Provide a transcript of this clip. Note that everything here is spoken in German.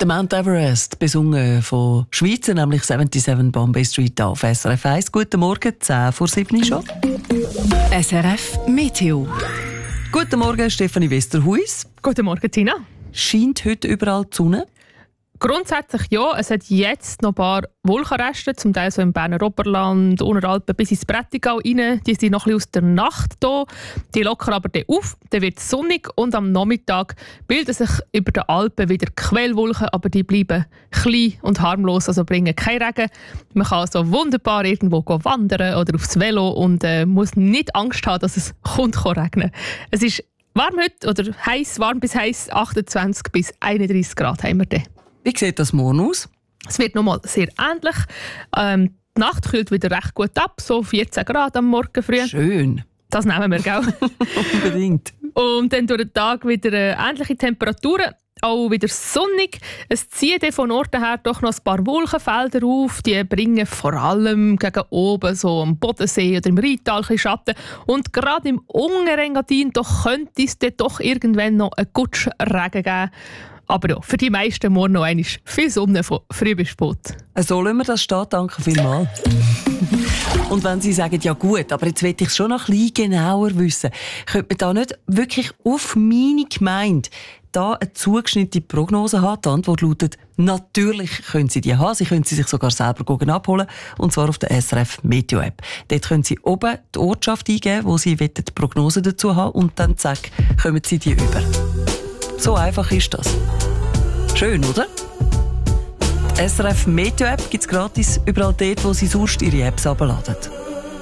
Der Mount Everest, besungen von Schweizer, nämlich 77 Bombay Street auf SRF 1. Guten Morgen, 10:07 schon. SRF Meteo. Guten Morgen, Stefanie Westerhuis. Guten Morgen, Tina. Scheint heute überall die Sonne? Grundsätzlich ja. Es hat jetzt noch ein paar Wolkenreste, zum Teil so im Berner Oberland, Unteralpen bis ins Prättigau rein. Die sind noch ein bisschen aus der Nacht da. Die lockern aber dann auf, dann wird es sonnig und am Nachmittag bilden sich über den Alpen wieder Quellwolken, aber die bleiben klein und harmlos, also bringen keinen Regen. Man kann also wunderbar irgendwo wandern oder aufs Velo und muss nicht Angst haben, dass es regnen. Es ist warm heute, oder warm bis heiß, 28 bis 31 Grad haben wir dann. Wie sieht das morgen aus? Es wird nochmal sehr ähnlich. Die Nacht kühlt wieder recht gut ab, so 14 Grad am Morgen früh. Schön. Das nehmen wir, gell? Unbedingt. Und dann durch den Tag wieder ähnliche Temperaturen. Auch wieder sonnig. Es ziehen von Norden her doch noch ein paar Wolkenfelder auf. Die bringen vor allem gegen oben, so am Bodensee oder im Rheintal, ein bisschen Schatten. Und gerade im Unterengadin könnte es dann doch irgendwann noch einen Gutschregen geben. Aber ja, für die meisten morgen noch einmal viel Sonne von früh bis spät. So lassen wir das stehen. Danke vielmals. Und wenn Sie sagen, ja gut, aber jetzt will ich es schon noch ein bisschen genauer wissen, könnte man da nicht wirklich auf meine Gemeinde da eine zugeschnittene Prognose haben? Die Antwort lautet, natürlich können Sie die haben. Sie können sie sich sogar selber abholen. Und zwar auf der SRF Meteo App. Dort können Sie oben die Ortschaft eingeben, wo Sie die Prognose dazu haben. Und dann zack, kommen Sie die über. So einfach ist das. Schön, oder? Die SRF Meteo App gibt es gratis überall dort, wo Sie sonst Ihre Apps herunterladen.